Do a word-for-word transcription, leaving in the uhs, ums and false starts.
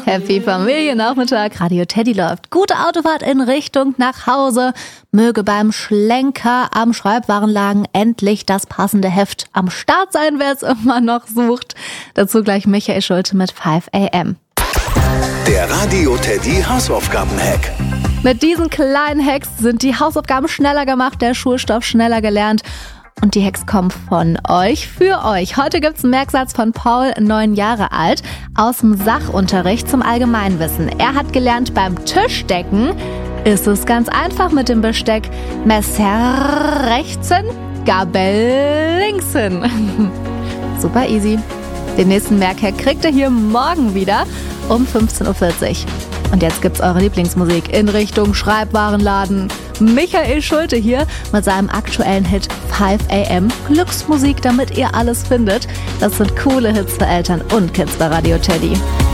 Happy Familiennachmittag, Radio Teddy läuft. Gute Autofahrt in Richtung nach Hause. Möge beim Schlenker am Schreibwarenladen endlich das passende Heft am Start sein, wer es immer noch sucht. Dazu gleich Michael Schulte mit fünf a m. Der Radio Teddy Hausaufgaben-Hack. Mit diesen kleinen Hacks sind die Hausaufgaben schneller gemacht, der Schulstoff schneller gelernt. Und die Hacks kommen von euch für euch. Heute gibt's einen Merksatz von Paul, neun Jahre alt, aus dem Sachunterricht zum Allgemeinwissen. Er hat gelernt, beim Tischdecken ist es ganz einfach mit dem Besteck. Messer rechts hin, Gabel links hin. Super easy. Den nächsten Merkhack kriegt ihr hier morgen wieder um fünfzehn Uhr vierzig. Und jetzt gibt's eure Lieblingsmusik in Richtung Schreibwarenladen. Michael Schulte hier mit seinem aktuellen Hit fünf a m. Glücksmusik, damit ihr alles findet. Das sind coole Hits für Eltern und Kids bei Radio Teddy.